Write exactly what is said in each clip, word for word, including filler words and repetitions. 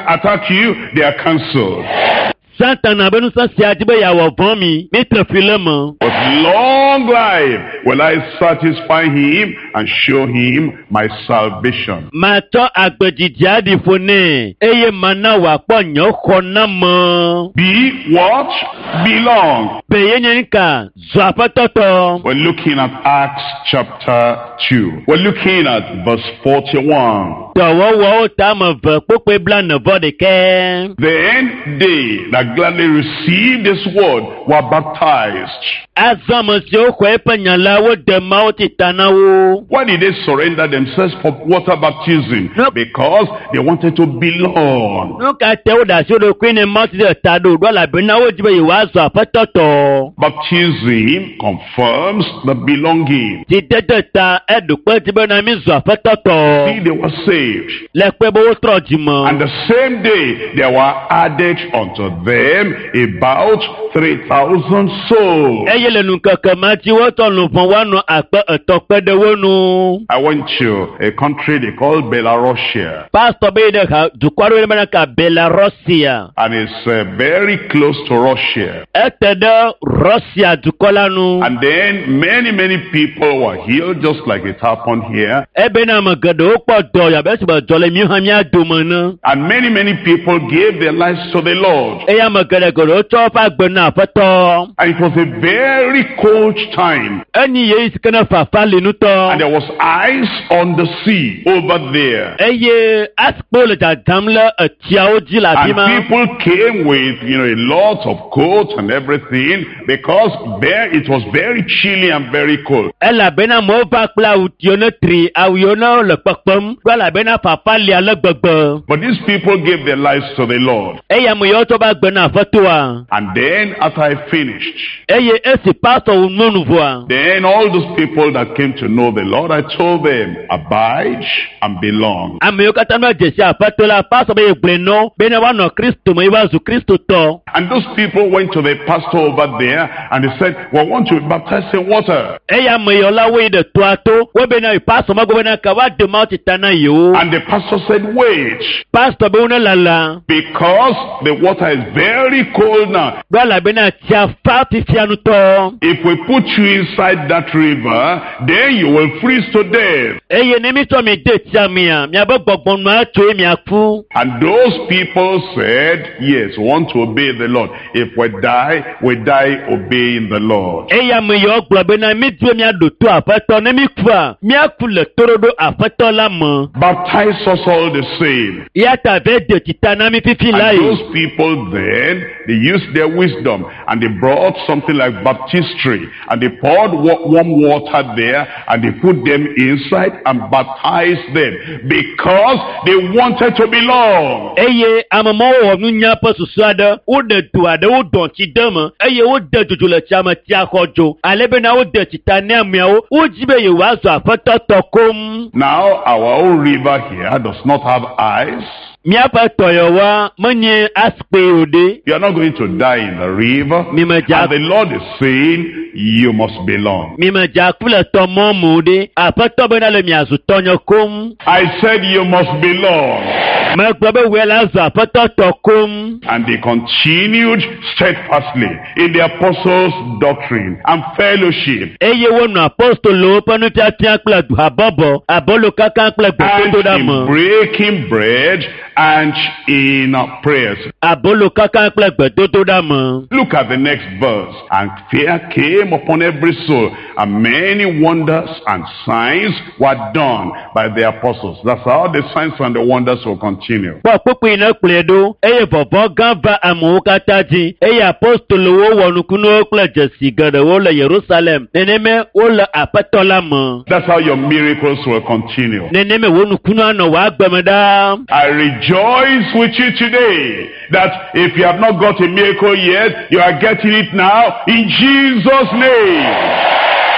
attack you, they are cancelled. Satan na benu sa siajibe ya wovon mi mitre filemo. With long life will I satisfy him and show him my salvation. Ma to agbejija di fone eye mana wa po nyo khona mo. Be what? Belong. Beye nka zwapatoto. We're looking at Acts chapter two. We're looking at verse forty-one. Towo wo ta mo ve pope blan no vodeke. Then they that gladly received this word were baptized. Azama si o kwe penyala wo de ma o titana wo. Why did they surrender themselves for water baptism? No. Because they wanted to belong. No ka te o da so do queen mount de tado do la bena wo jibe wa so apatoto. Baptism confirms the belonging. Ti tete ta edu pe ti be na mi so apatoto. See, they were saved. Le pe bo trojimo. And the same day there were added unto them about three thousand souls. Eye le nu kankan ma ti wo to lu fun wa nu ape etope de wo nu. I went to a country they call Belarusia. Pastor be de ka du kwaro le na ka Belarusia. And it's uh, very close to Russia. Etede Russia du kolanu. And then many, many people were healed just like it happened here. Ebe na magado po do ya be se ba jole mi ha mi adomana. And many, many people gave their lives to the Lord. Eya magade go to pa gbena afato. And it was a very cold time. Eni ye iskana fa fa le nu to. And there was ice on the sea over there. Eye aspo le damla atia oji la And bima. people came with, you know, a lot of coats and everything because there it was very chilly and very cold. Ela bena mo va kla utiona tri awiona le papam. Wala bena fa fa le ala gbogbo. But these people gave their lives to the Lord. Eya mo yo to ba gbena afato. And then after I finished, Eye esi pastor ununu voa. then all those people that came to know the Lord, I told them, abide and belong. Ameyo katana jesi afato la pastor be gbeno bena wa no Kristo mo iwa zu Kristo to. And those people went to the pastor over there and they said, we want to be baptized in water. Eya mo yo la we de to ato we bena pastor ma go bena ka wa de ma titana yo. And the pastor said, wait, Pastor be una lala. because the water is very cold now. Wala bena tia fa fifianu to. If we put you inside that river, then you will freeze to death. Eye ni mi to mi de tia mi a mi abo gbogbon ma to mi afu. And those people said, yes, we want to obey the Lord. If we die, we die obeying the Lord. Eya mo yo gbo bena mi du mi ado to afato ne mi ku a mi aku le torodo afato la mo. Baptize us all the same. Ya ta ve de titana mi fifi And lai. those people then, they used their wisdom and they brought something like baptistry and they poured wa- warm water there and they put them inside and baptized them because they wanted to belong. Eye amamo wo nu nya pa susu ada wo de du ada wo don ti dama eye wo de jojo le chama ti akojo alebe na wo de titana miawo wo jibe ye wa zo afato tokom. Now our own river here does not have eyes. Miapa toyowa manye aspe ode. You are not going to die in the river. Mima And ja the Lord is saying, you must belong. mima ja kula tomo mude apato bena le miazu tonyo kom. I said you must belong. Me gbobe wela zo apato tokom. And they continued steadfastly in the apostles' doctrine and fellowship Eye wo no apostolo panu tia tia kla du abobo abolo kaka kla and gboto da in mo. breaking bread and in uh, prayers. Abolo kaka kla gboto da mo. Look at the next verse. And fear came upon every soul, and many wonders and signs were done by the apostles. That's how the signs and the wonders will continue. Po popo ina kledo eye bobo gava amu kataji eye apostolo wo wonu kuno kla jesi gada wo le Jerusalem neneme wo le apatola mo. That's how your miracles will continue. Neneme wonu kuno ano wa gbemeda. I rejoice with you today that if you have not got a miracle yet, you are getting it now in Jesus' name.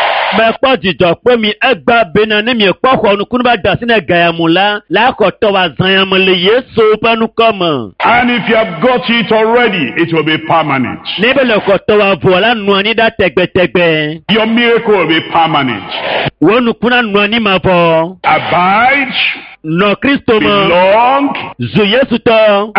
Me po jijo pe mi egba bena ne mi po ko nu kuno ba da sine gayamula la ko to wa zanyamle Yesu panu komo. And if you have got it already, it will be permanent. Nebe le ko to wa vola nu ani da tegbetegbe. Your miracle will be permanent. Wonu kuna nu ani ma vo. Abide, No Kristo mo. belong, Zu Yesu to.